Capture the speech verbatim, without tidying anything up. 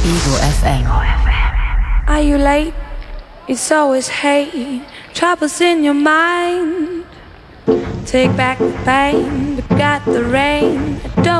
Ego F M. Are you late? It's always hate. Troubles in your mind. Take back the pain, but got the rain. Don't